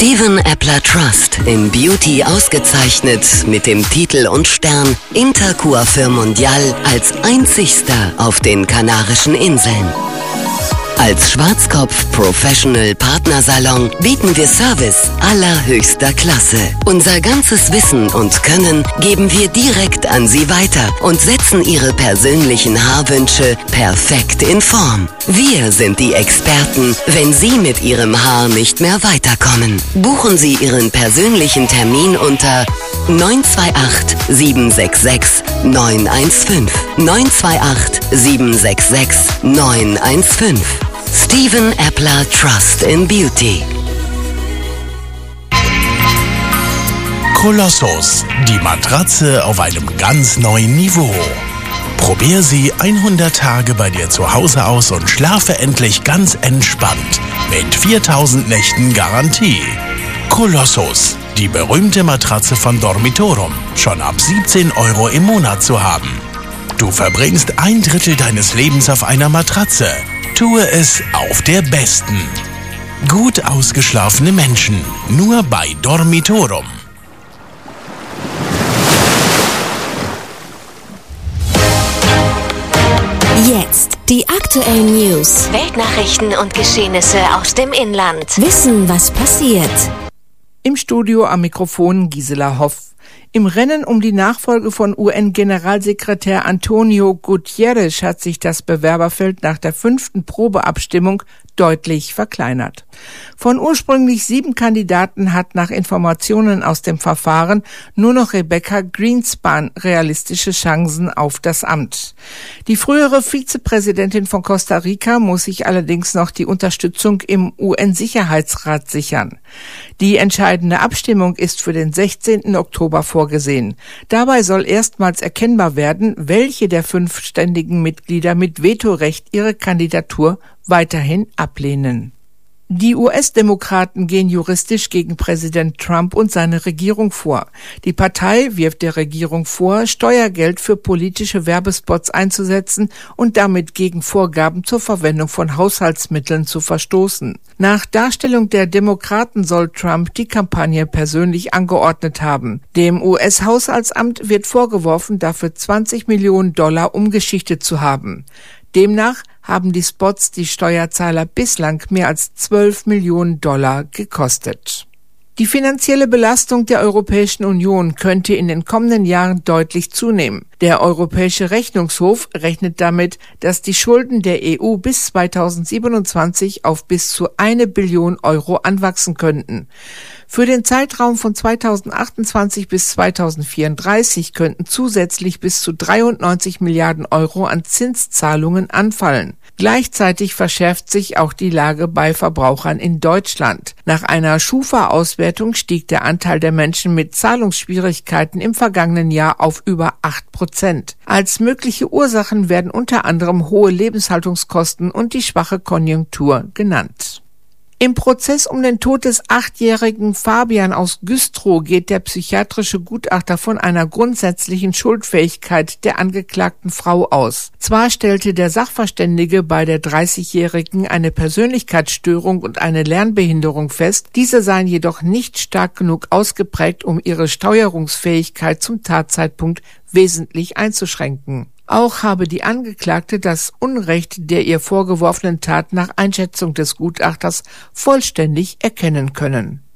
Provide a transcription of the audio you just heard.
Steven Appler Trust, in Beauty ausgezeichnet mit dem Titel und Stern Intercoiffeur Mondial als einzigster auf den Kanarischen Inseln. Als Schwarzkopf Professional Partnersalon bieten wir Service allerhöchster Klasse. Unser ganzes Wissen und Können geben wir direkt an Sie weiter und setzen Ihre persönlichen Haarwünsche perfekt in Form. Wir sind die Experten, wenn Sie mit Ihrem Haar nicht mehr weiterkommen. Buchen Sie Ihren persönlichen Termin unter 928 766 915. 928 766 915. Steven Appler Trust in Beauty. Kolossus, die Matratze auf einem ganz neuen Niveau. Probier sie 100 Tage bei dir zu Hause aus und schlafe endlich ganz entspannt mit 4000 Nächten Garantie. Kolossus, die berühmte Matratze von Dormitorum, schon ab 17 € im Monat zu haben. Du verbringst 1/3 deines Lebens auf einer Matratze. Tue es auf der besten. Gut ausgeschlafene Menschen, nur bei Dormitorum. Jetzt die aktuellen News. Weltnachrichten und Geschehnisse aus dem Inland. Wissen, was passiert. Im Studio am Mikrofon Gisela Hoff. Im Rennen um die Nachfolge von UN-Generalsekretär Antonio Guterres hat sich das Bewerberfeld nach der 5. Probeabstimmung deutlich verkleinert. Von ursprünglich 7 Kandidaten hat nach Informationen aus dem Verfahren nur noch Rebecca Greenspan realistische Chancen auf das Amt. Die frühere Vizepräsidentin von Costa Rica muss sich allerdings noch die Unterstützung im UN-Sicherheitsrat sichern. Die entscheidende Abstimmung ist für den 16. Oktober vorgesehen. Dabei soll erstmals erkennbar werden, welche der 5 ständigen Mitglieder mit Vetorecht ihre Kandidatur weiterhin ablehnen. Die US-Demokraten gehen juristisch gegen Präsident Trump und seine Regierung vor. Die Partei wirft der Regierung vor, Steuergeld für politische Werbespots einzusetzen und damit gegen Vorgaben zur Verwendung von Haushaltsmitteln zu verstoßen. Nach Darstellung der Demokraten soll Trump die Kampagne persönlich angeordnet haben. Dem US-Haushaltsamt wird vorgeworfen, dafür $20 Millionen umgeschichtet zu haben. Demnach haben die Spots die Steuerzahler bislang mehr als $12 Millionen gekostet. Die finanzielle Belastung der Europäischen Union könnte in den kommenden Jahren deutlich zunehmen. Der Europäische Rechnungshof rechnet damit, dass die Schulden der EU bis 2027 auf bis zu 1 Billion € anwachsen könnten. Für den Zeitraum von 2028 bis 2034 könnten zusätzlich bis zu 93 Milliarden € an Zinszahlungen anfallen. Gleichzeitig verschärft sich auch die Lage bei Verbrauchern in Deutschland. Nach einer Schufa-Auswertung stieg der Anteil der Menschen mit Zahlungsschwierigkeiten im vergangenen Jahr auf über 8%. Als mögliche Ursachen werden unter anderem hohe Lebenshaltungskosten und die schwache Konjunktur genannt. Im Prozess um den Tod des 8-jährigen Fabian aus Güstrow geht der psychiatrische Gutachter von einer grundsätzlichen Schuldfähigkeit der angeklagten Frau aus. Zwar stellte der Sachverständige bei der 30-jährigen eine Persönlichkeitsstörung und eine Lernbehinderung fest, diese seien jedoch nicht stark genug ausgeprägt, um ihre Steuerungsfähigkeit zum Tatzeitpunkt wesentlich einzuschränken. Auch habe die Angeklagte das Unrecht der ihr vorgeworfenen Tat nach Einschätzung des Gutachters vollständig erkennen können.